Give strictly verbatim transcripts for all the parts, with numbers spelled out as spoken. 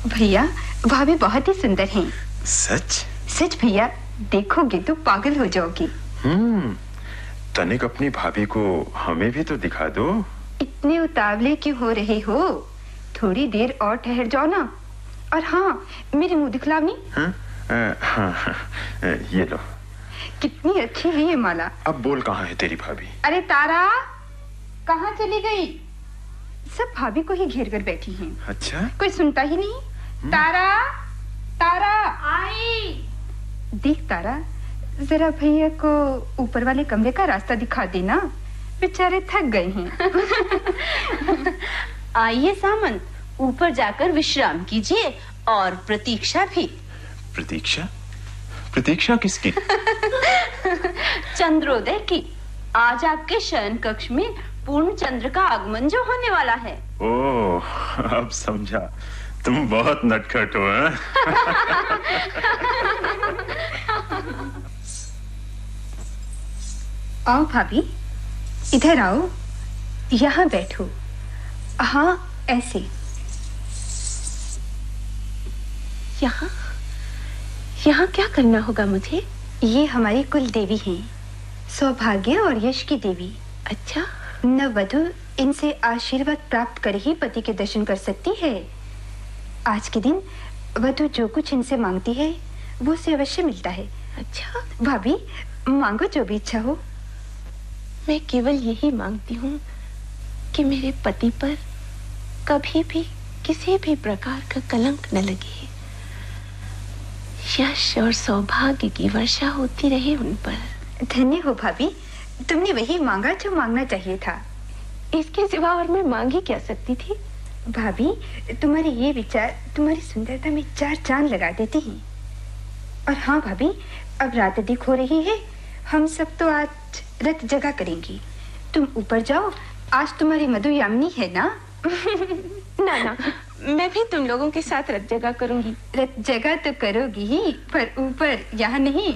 भैया भाभी बहुत ही सुंदर हैं। सच? सच भैया, देखोगे तो पागल हो जाओगी। हम्म, तनिक अपनी भाभी को हमें भी तो दिखा दो। इतने उतावले क्यों हो रहे हो? थोड़ी देर और ठहर जाओ ना। और हाँ, मेरे मुंह दिखलावनी। हाँ, हाँ, हाँ, ये लो। कितनी अच्छी है ये माला। अब बोल, कहाँ है तेरी भाभी? अरे तारा, कहाँ चली गई? सब भाभी को ही घेर कर बैठी हैं। अच्छा? कोई सुनता ही नहीं। तारा, तारा आई। देख तारा, जरा भैया को ऊपर वाले कमरे का रास्ता दिखा देना, बेचारे थक गए हैं। आइए सामंत, ऊपर जाकर विश्राम कीजिए और प्रतीक्षा भी। प्रतीक्षा? प्रतीक्षा किसकी? चंद्रोदय की। आज आपके शयन कक्ष में पूर्ण चंद्र का आगमन जो होने वाला है। ओह, अब समझा। तुम बहुत नटखट हो। हैं? आओ भाभी, इधर आओ, यहाँ बैठो। हाँ, ऐसे। यहाँ यहाँ क्या करना होगा मुझे? ये हमारी कुल देवी हैं, सौभाग्य और यश की देवी। अच्छा। नववधु इनसे आशीर्वाद प्राप्त कर ही पति के दर्शन कर सकती है। आज के दिन वधु जो कुछ इनसे मांगती है वो उसे अवश्य मिलता है। अच्छा भाभी, मांगो जो भी इच्छा हो। मैं केवल यही मांगती हूँ कि मेरे पति पर कभी भी किसी भी प्रकार का कलंक न लगे। यश और सौभाग्य की वर्षा होती रहे उन पर। धन्य हो भाभी, तुमने वही मांगा जो मांगना चाहिए था। इसके सिवा और मैं मांग ही क्या सकती थी? भाभी, तुम्हारे ये विचार तुम्हारी सुंदरता में चार चांद लगा देते हैं। और हाँ भाभी, अब रात अधिक हो रही है, हम सब तो आज रत जगा करेंगी। तुम ऊपर जाओ, आज तुम्हारी मधु यामिनी है ना? ना ना, मैं भी तुम लोगों के साथ रत जगा करूंगी। रत जगा तो करोगी ही, पर ऊपर यहाँ नहीं।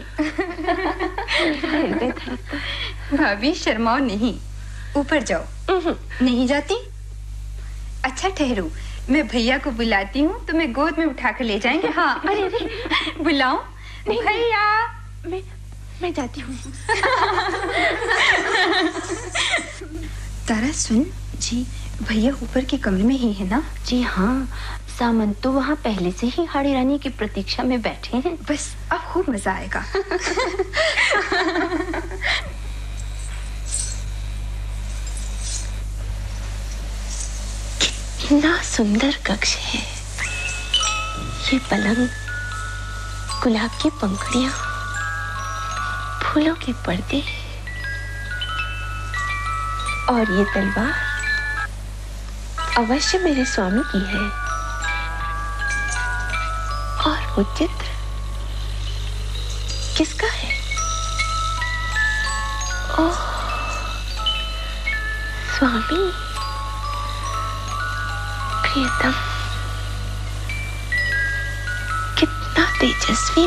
भाभी शर्माओ नहीं, ऊपर जाओ। नहीं जाती? अच्छा ठहरो, मैं भैया को बुलाती हूँ, तुम्हें गोद में उठा कर ले जाएंगे। हाँ। अरे अरे, बुलाओ भैया। मैं मैं जाती हूँ। तारा सुन जी, भैया ऊपर के कमरे में ही है ना? जी हाँ, सामंत तो वहाँ पहले से ही हाड़ी रानी की प्रतीक्षा में बैठे हैं। बस अब खूब मजा आएगा। कितना सुंदर कक्ष है ये। पलंग, गुलाब की पंखुड़ियां, फूलों के पर्दे और ये तलवार अवश्य मेरे स्वामी की है। और वो चित्र किसका है? ओह, स्वामी, प्रियतम, कितना तेजस्वी